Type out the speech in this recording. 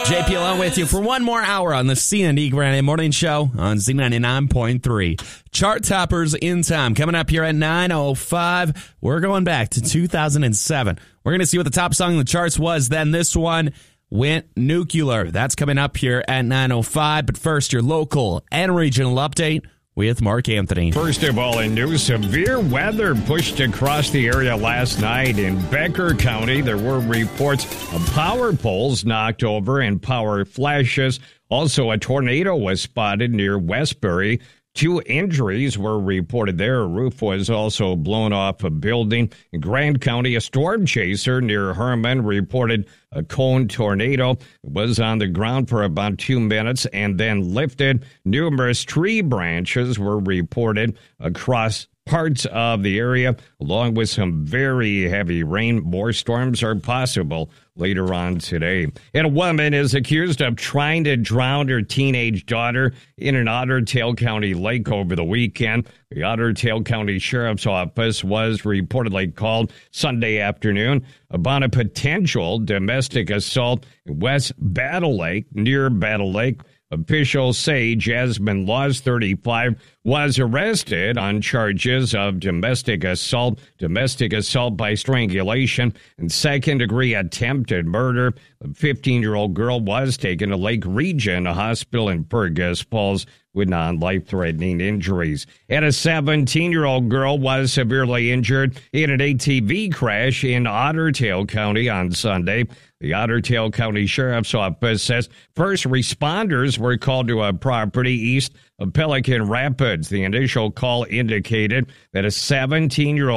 JP along with you for one more hour on the C&E Grande Morning Show on Z99.3. Chart toppers in time. Coming up here at 9:05, we're going back to 2007. We're going to see what the top song in the charts was. Then this one went nuclear. That's coming up here at 9:05. But first, your local and regional update with Mark Anthony. First of all, in news, severe weather pushed across the area last night in Becker County. There were reports of power poles knocked over and power flashes. Also, a tornado was spotted near Westbury. 2 injuries were reported there. A roof was also blown off a building. In Grand County, a storm chaser near Herman reported a cone tornado. It was on the ground for about 2 minutes and then lifted. Numerous tree branches were reported across parts of the area, along with some very heavy rain. More storms are possible later on today. And a woman is accused of trying to drown her teenage daughter in an Otter Tail County lake over the weekend. The Otter Tail County Sheriff's Office was reportedly called Sunday afternoon about a potential domestic assault in West Battle Lake, near Battle Lake. Officials say Jasmine Laws, 35, was arrested on charges of domestic assault by strangulation, and second-degree attempted murder. The 15-year-old girl was taken to Lake Region Hospital in Fergus Falls with non-life-threatening injuries. And a 17-year-old girl was severely injured in an ATV crash in Otter Tail County on Sunday. The Otter Tail County Sheriff's Office says first responders were called to a property east of Pelican Rapids. The initial call indicated that a 17-year-old